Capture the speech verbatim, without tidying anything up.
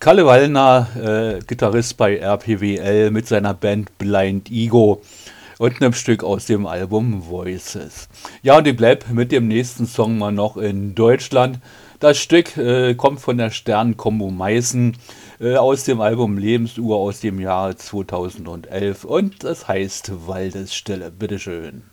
Kalle Wallner, äh, Gitarrist bei R P W L mit seiner Band Blind Ego und einem Stück aus dem Album Voices. Ja, und ich bleib mit dem nächsten Song mal noch in Deutschland. Das Stück äh, kommt von der Sternkombo Meißen äh, aus dem Album Lebensuhr aus dem Jahr zweitausendelf und es heißt Waldesstille. Bitteschön.